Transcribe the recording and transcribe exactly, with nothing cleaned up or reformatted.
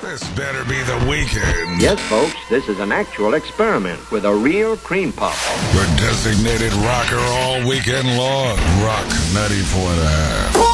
This better be the weekend. Yes, folks, this is an actual experiment with a real cream puff. Your designated rocker all weekend long. Rock ninety-four and a half.